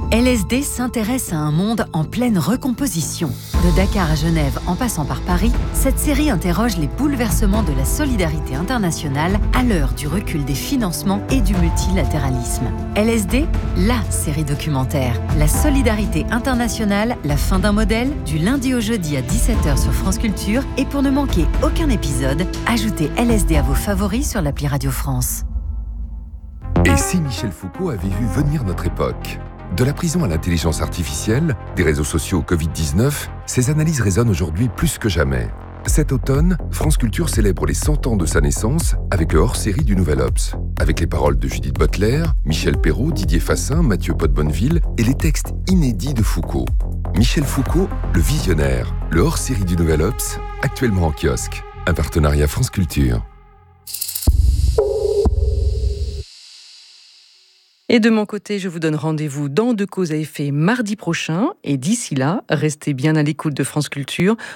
LSD s'intéresse à un monde en pleine recomposition. De Dakar à Genève en passant par Paris, cette série interroge les bouleversements de la solidarité internationale à l'heure du recul des financements et du multilatéralisme. LSD, la série documentaire. La solidarité internationale, la fin d'un modèle, du lundi au jeudi à 17h sur France Culture. Et pour ne manquer aucun épisode, ajoutez LSD à vos favoris sur l'appli Radio France. Et si Michel Foucault avait vu venir notre époque ? De la prison à l'intelligence artificielle, des réseaux sociaux au Covid-19, ces analyses résonnent aujourd'hui plus que jamais. Cet automne, France Culture célèbre les 100 ans de sa naissance avec le hors-série du Nouvel Obs. Avec les paroles de Judith Butler, Michel Perrault, Didier Fassin, Mathieu Pot-Bonneville et les textes inédits de Foucault. Michel Foucault, le visionnaire, le hors-série du Nouvel Obs, actuellement en kiosque. Un partenariat France Culture. Et de mon côté, je vous donne rendez-vous dans De Cause à Effet mardi prochain. Et d'ici là, restez bien à l'écoute de France Culture